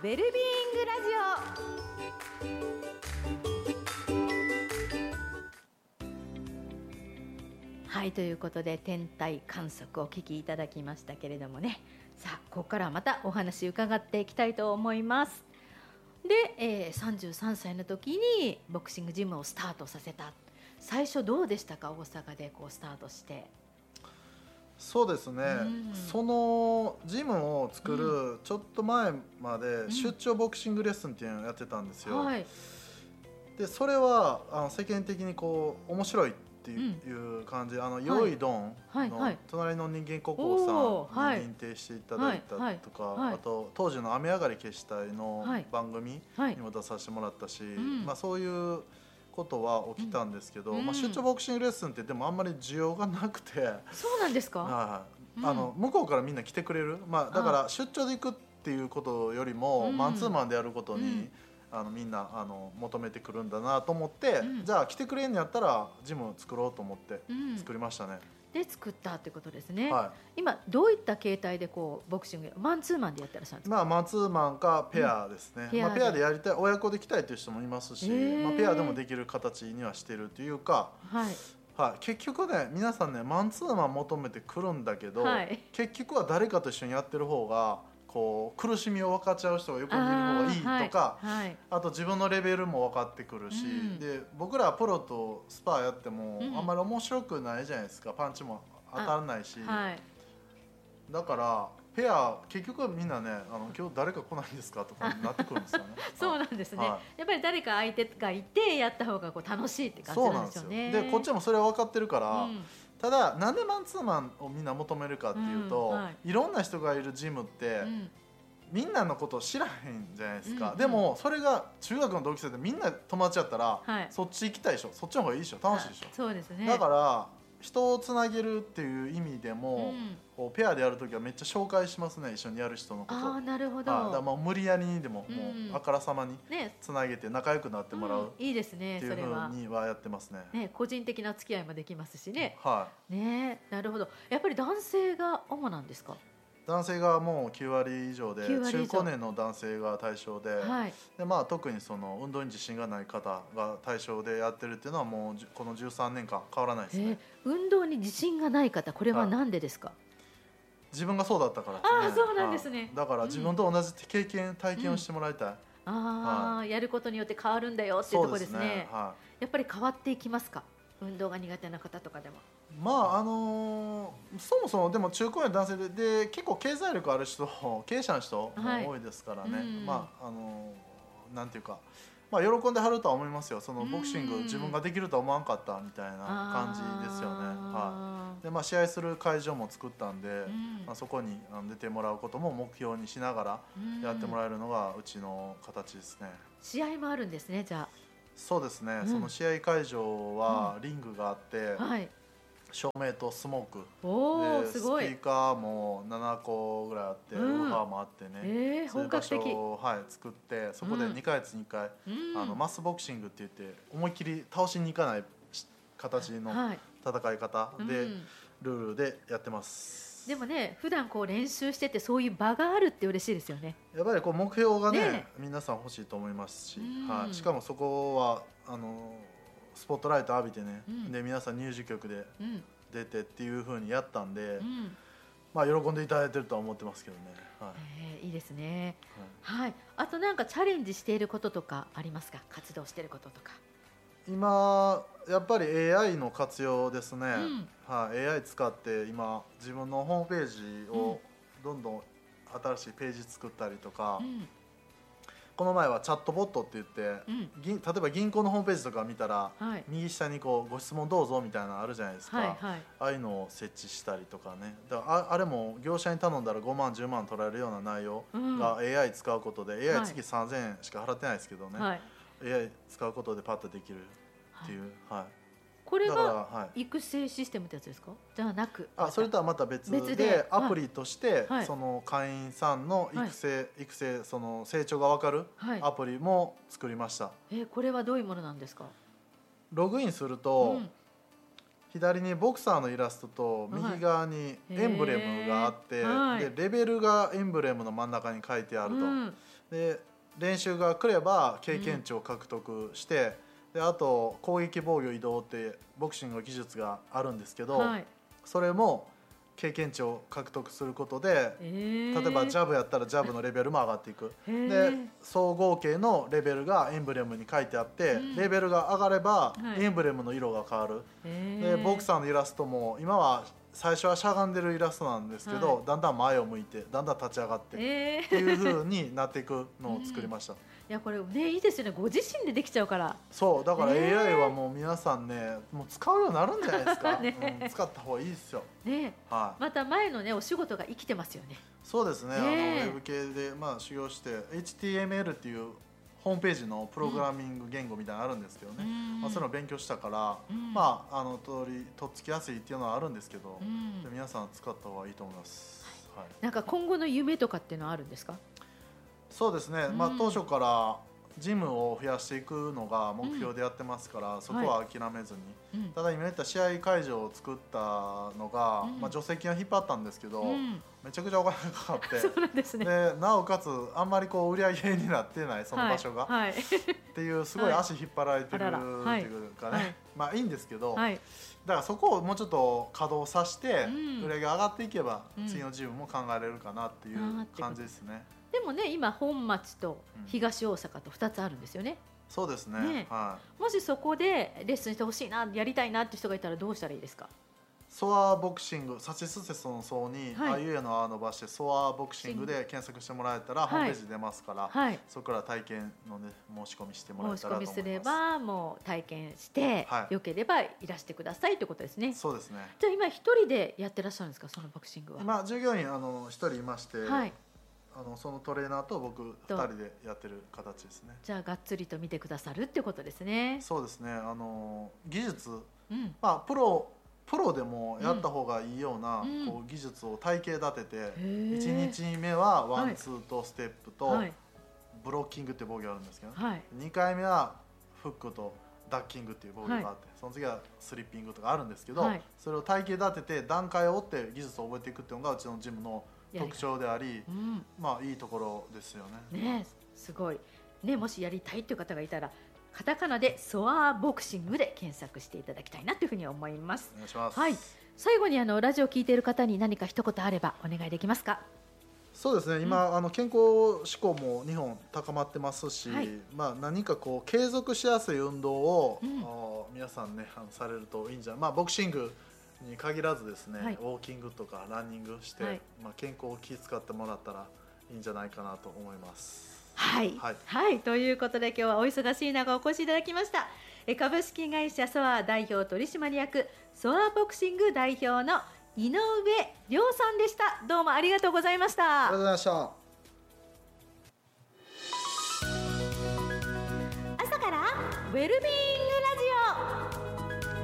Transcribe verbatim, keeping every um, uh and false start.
ウェルビーイングラジオ。はい、ということで天体観測をお聞きいただきましたけれどもね、さあここからまたお話伺っていきたいと思います。で、えー、さんじゅうさんさいの時にボクシングジムをスタートさせた。最初どうでしたか、大阪でこうスタートして。 そうですね、うん、そのジムを作るちょっと前まで出張ボクシングレッスンっていうのをやってたんですよ、うんはい、でそれはあの世間的にこう面白いっていう感じで、うん、あのヨイドンの隣の人間国宝さんに認定していただいたとか、あと当時の雨上がり決死隊の番組にも出させてもらったし、まあ、そういうことは起きたんですけど、うんまあ、出張ボクシングレッスンってでもあんまり需要がなくて。 そうなんですか、 はい、うん、あの向こうからみんな来てくれる、まあ、だから出張で行くっていうことよりも、うん、マンツーマンでやることに、うん、あのみんなあの求めてくるんだなと思って、うん、じゃあ来てくれんやったらジムを作ろうと思って作りましたね、 うん、で作ったってことですね、 はい、 今どういった形態でこうボクシングマンツーマンでやってらっしゃるんですか。 まあ、マンツーマンかペアですね、うん、ペアで、まあ、ペアでやりたい親子で来たいという人もいますし、まあ、ペアでもできる形にはしてるというか、 はいはい、結局ね皆さんねマンツーマン求めてくるんだけど、はい、結局は誰かと一緒にやってる方がこう苦しみを分かっちゃう人が横にいる方がいいとか あ,、はいはい、あと自分のレベルも分かってくるし、うん、で僕らプロとスパーやっても、うん、あんまり面白くないじゃないですか。パンチも当たらないし、はい、だからペア結局はみんなねあの今日誰か来ないんですかとかなってくるんですよねそうなんですね、はい、やっぱり誰か相手がいてやった方がこう楽しいって感じなんですよね。そうなんですよ。 でこっちもそれは分かってるから、うん、ただなんでマンツーマンをみんな求めるかっていうと、うんはい、いろんな人がいるジムって、うん、みんなのことを知らへんじゃないですか、うんうん、でもそれが中学の同期生でみんな友達やったら、はい、そっち行きたいでしょ、そっちの方がいいでしょ、楽しいでしょ。 そうですね。 だから人をつなげるっていう意味でも、うん、こうペアでやるときはめっちゃ紹介しますね、一緒にやる人のこと。 ああ、なるほど。 だからもう無理やりにでも、うん、もうあからさまにつなげて仲良くなってもらう、 うん、いいですね。 っていうふうにはやってますね。 ね、個人的な付き合いもできますしね。 はい。 ね、なるほど。やっぱり男性が主なんですか。 男性がもうきゅうわり以上で、中高年の男性が対象で、はい、でまあ、特にその運動に自信がない方が対象でやってるっていうのはもうこのじゅうさんねんかん変わらないですね。えー、 運動に自信がない方、これは何でですか。はい、 自分がそうだったからですね。 ああ、そうなんですね。 はい、だから自分と同じ経験、体験をしてもらいたい。うん、 ああ、はい、やることによって変わるんだよっていうところですね。 そうですね。はい、 やっぱり変わっていきますか、運動が苦手な方とかでも。 まああのー、そもそもでも中高年男性 で, で結構経済力ある人、経営者の人も多いですからね、はい、まああのー、なんていうか、まあ、喜んではるとは思いますよ。そのボクシング自分ができるとは思わんかったみたいな感じですよね。はい、でまあ、試合する会場も作ったんで、まあ、そこに出てもらうことも目標にしながらやってもらえるのがうちの形ですね。 試合もあるんですね、じゃあ。 そうですね、うん、その試合会場はリングがあって、うん、はい、照明とスモークおですごい、 スピーカーもななこぐらいあって、うん、ウーファーもあってね、 えー、本格的。 そういう場所を、はい、作って、そこでにかげつにいっかい、うん、あのマスボクシングって言って思いっきり倒しにいかない形の戦い方で、はい、うん、ルールでやってます。 でもね、普段こう練習しててそういう場があるって嬉しいですよね。 やっぱりこう目標が ね, ね皆さん欲しいと思いますし、はい、しかもそこはあのスポットライト浴びてね、うん、で皆さん入場曲で出てっていう風にやったんで、うん、まあ、喜んでいただいてるとは思ってますけどね。はい、 えー、いいですね。はい、はい、あとなんかチャレンジしていることとかありますか、活動していることとか。 今やっぱり エーアイ の活用ですね、うん、はい、エーアイ 使って今自分のホームページをどんどん新しいページ作ったりとか、うん、この前はチャットボットって言って、うん、例えば銀行のホームページとか見たら、はい、右下にこうご質問どうぞみたいなのあるじゃないですか、はいはい、ああいうのを設置したりとかね。だから あ, あれも業者に頼んだらごまんじゅうまん取られるような内容が エーアイ 使うことで、うん、エーアイ 月さんぜんえんしか払ってないですけどね、はい、エーアイ 使うことでパッとできるっていう、はいはい、 これが育成システムってやつですか、じゃなく、 あ、それとはまた別 で, でアプリとして、はい、その会員さんの育成、はい、育成その成長が分かるアプリも作りました。 はい、えー、これはどういうものなんですか。 ログインすると、うん、 左にボクサーのイラストと右側にエンブレムがあって、 はい、 でレベルがエンブレムの真ん中に書いてあると、うん、で練習が来れば経験値を獲得して、うん、であと攻撃防御移動ってボクシングの技術があるんですけど、はい、それも経験値を獲得することで、えー、例えばジャブやったらジャブのレベルも上がっていく、えー、で総合計のレベルがエンブレムに書いてあって、うん、レベルが上がればエンブレムの色が変わる、はい、でボクサーのイラストも今は最初はしゃがんでるイラストなんですけど、はい、だんだん前を向いてだんだん立ち上がって、えー、っていう風になっていくのを作りました、うん、いやこれねいいですよね、ご自身でできちゃうから。 そうだから エーアイ はもう皆さんねもう使うようになるんじゃないですか、ねうん、使った方がいいですよ、 ねはい、また前のねお仕事が生きてますよね。 そうですね、あのウェブ系で、まあ、修行して エイチティーエムエル っていうホームページのプログラミング言語みたいなのあるんですけどね、うんまあ、そういうのを勉強したから、うんまあ、あの通りとっつきやすいっていうのはあるんですけど、うん、皆さん使った方がいいと思います、 はいはい、なんか今後の夢とかっていうのはあるんですか？ そうですね、うんまあ、当初からジムを増やしていくのが目標でやってますから、うん、そこは諦めずに、はい、ただ今言った試合会場を作ったのが、うんまあ、助成金は引っ張ったんですけど、うん、めちゃくちゃお金がかかってそうなんですね。 でなおかつあんまりこう売り上げになってないその場所が、はいはい、っていうすごい足引っ張られてるっていうかね、はい、まあいいんですけど、はい、だからそこをもうちょっと稼働させて、うん、売り上げ上がっていけば、うん、次のジムも考えれるかなっていう感じですね。 でもね今本町と東大阪とふたつあるんですよね、うん、 そうです ね, ね、はい、もしそこでレッスンしてほしいなやりたいなって人がいたらどうしたらいいですか？ ソアボクシング、サチスセソの層に、はい、あいうえのあ伸ばしてソアボクシングで検索してもらえたら、はい、ホームページ出ますから、はい、そこから体験の、ね、申し込みしてもらえたらと思います。 申し込みすればもう体験して、はい、よければいらしてくださいということですね。 そうですね。 じゃあ今一人でやってらっしゃるんですか、そのボクシングは？ 今従業員あの一人いまして、はい、あのそのトレーナーと僕ふたりでやってる形ですね。 じゃあがっつりと見てくださるってことですね。 そうですね、あの技術、うんまあ、プロプロでもやった方がいいような、うん、こう技術を体系立てて、うん、いちにちめはワンツーとステップと、はい、ブロッキングっていう防御があるんですけど、はい、にかいめはフックとダッキングっていう防御があって、はい、その次はスリッピングとかあるんですけど、はい、それを体系立てて段階を追って技術を覚えていくっていうのがうちのジムの特徴であり、うん、まあいいところですよね。 ね、すごいね。もしやりたいという方がいたらカタカナでソアボクシングで検索していただきたいなというふうに思います。 お願いします。 はい、最後にあのラジオを聞いている方に何か一言あればお願いできますか？ そうですね、今、うん、あの健康志向も日本高まってますし、はい、まあ、何かこう継続しやすい運動を、うん、皆さんねあのされるといいんじゃない、まあ、ボクシングに限らずですね、はい、ウォーキングとかランニングして、はい、まあ、健康を気遣ってもらったらいいんじゃないかなと思います。 はい、はいはい、ということで今日はお忙しい中お越しいただきました。え株式会社ソア代表取締役ソアボクシング代表の井上亮さんでした。どうもありがとうございました。 ありがとうございました。 朝からウェルビー